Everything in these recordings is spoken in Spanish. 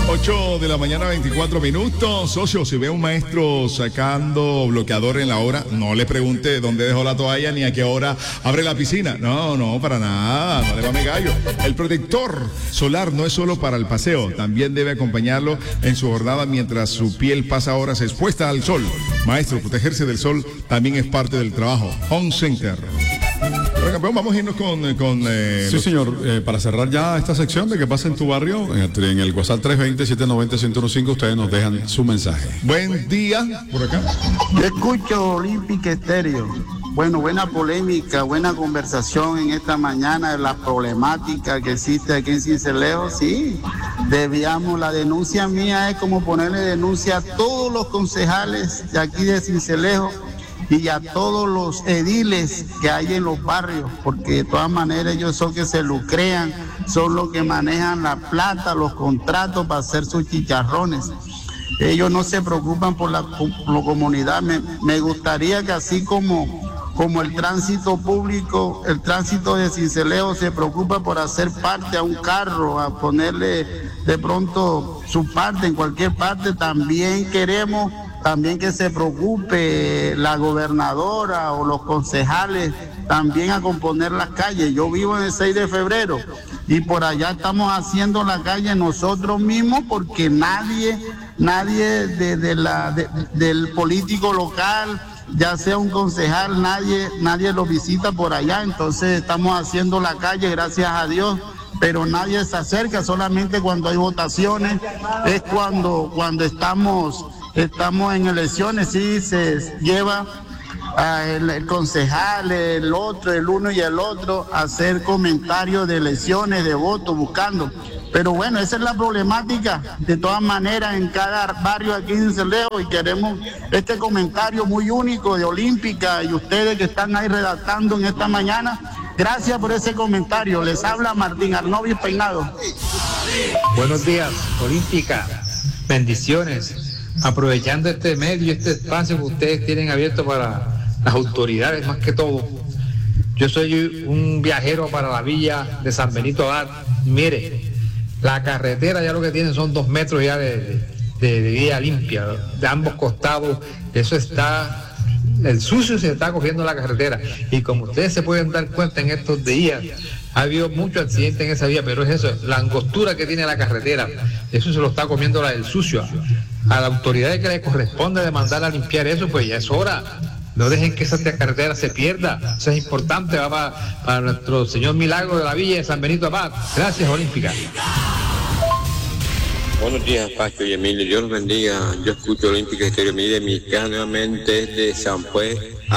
8 de la mañana, 24 minutos. Socio, si ve a un maestro sacando bloqueador en la hora, no le pregunte dónde dejó la toalla ni a qué hora abre la piscina. No, para nada, no le va a mi gallo. El protector solar no es solo para el paseo, también debe acompañarlo en su jornada mientras su piel pasa horas expuesta al sol. Maestro, protegerse del sol también es parte del trabajo. Home Center. Bueno, campeón, vamos a irnos con sí, señor. Para cerrar ya esta sección de qué pasa en tu barrio, en el WhatsApp 320-790-1015, ustedes nos dejan su mensaje. Buen día, por acá. Yo escucho Olímpica Estéreo. Bueno, buena polémica, buena conversación en esta mañana de la problemática que existe aquí en Sincelejo. Sí, la denuncia mía es como ponerle denuncia a todos los concejales de aquí de Sincelejo y a todos los ediles que hay en los barrios, porque de todas maneras ellos son que se lucrean, son los que manejan la plata, los contratos para hacer sus chicharrones. Ellos no se preocupan por la comunidad. Me gustaría que así como el tránsito público, el tránsito de Sincelejo se preocupa por hacer parte a un carro, a ponerle de pronto su parte en cualquier parte, también queremos que se preocupe la gobernadora o los concejales también a componer las calles. Yo vivo en el 6 de febrero y por allá estamos haciendo la calle nosotros mismos porque nadie del político local, ya sea un concejal, nadie lo visita por allá. Entonces estamos haciendo la calle, gracias a Dios, pero nadie se acerca, solamente cuando hay votaciones, es cuando estamos en elecciones, sí se lleva el concejal, el otro, el uno y el otro a hacer comentarios de elecciones, de votos, buscando. Pero bueno, esa es la problemática, de todas maneras, en cada barrio aquí en Sincelejo, y queremos este comentario muy único de Olímpica y ustedes que están ahí redactando en esta mañana. Gracias por ese comentario. Les habla Martín Arnovi Peinado. Buenos días, Olímpica. Bendiciones. Aprovechando este medio, este espacio que ustedes tienen abierto para las autoridades, más que todo. Yo soy un viajero para la villa de San Benito Abad. Mire, la carretera ya lo que tienen son 2 metros ya de vía limpia, de ambos costados. Eso está, el sucio se está cogiendo la carretera. Y como ustedes se pueden dar cuenta en estos días, ha habido muchos accidentes en esa vía, pero es eso, la angostura que tiene la carretera, eso se lo está comiendo el sucio. A la autoridad que le corresponde de mandar a limpiar eso, pues ya es hora. No dejen que esa carretera se pierda. Eso es importante, va para nuestro Señor Milagro de la Villa de San Benito Abad. Gracias, Olímpica. Buenos días, Pacho y Emilio. Dios los bendiga. Yo escucho Olímpica Estéreo. Mire, mi casa nuevamente es de San Pues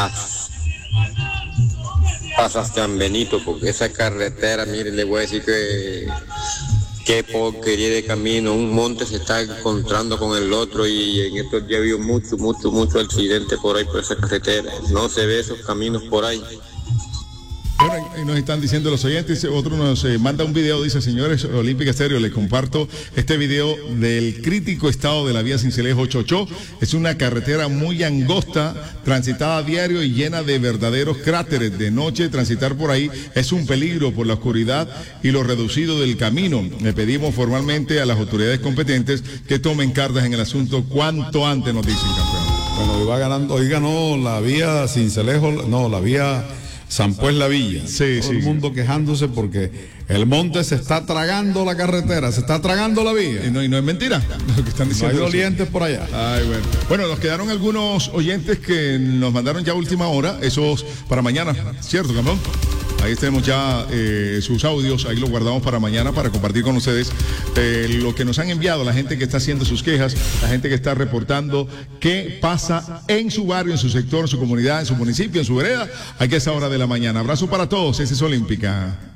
hasta San Benito, porque esa carretera, mire, le voy a decir que qué porquería de camino. Un monte se está encontrando con el otro y en estos días ha habido mucho accidente por ahí, por esa carretera. No se ve esos caminos por ahí. Bueno, y nos están diciendo los oyentes, otro nos manda un video, dice: señores, Olímpica Estéreo, les comparto este video del crítico estado de la vía Sincelejo Chochó. Es una carretera muy angosta, transitada a diario y llena de verdaderos cráteres. De noche transitar por ahí es un peligro por la oscuridad y lo reducido del camino. Le pedimos formalmente a las autoridades competentes que tomen cartas en el asunto cuanto antes, nos dicen, campeón. Bueno, hoy ganó la vía Sincelejo, no, la vía San Pues la Villa. Sí, todo el mundo quejándose porque el monte se está tragando la carretera, se está tragando la vía. Y no es mentira lo que están diciendo. No hay dolientes por allá. Ay, bueno. Bueno, nos quedaron algunos oyentes que nos mandaron ya a última hora, esos para mañana, ¿cierto, campeón? Ahí tenemos ya sus audios, ahí los guardamos para mañana para compartir con ustedes lo que nos han enviado, la gente que está haciendo sus quejas, la gente que está reportando qué pasa en su barrio, en su sector, en su comunidad, en su municipio, en su vereda, aquí a esa hora de la mañana. Abrazo para todos, esa es Olímpica.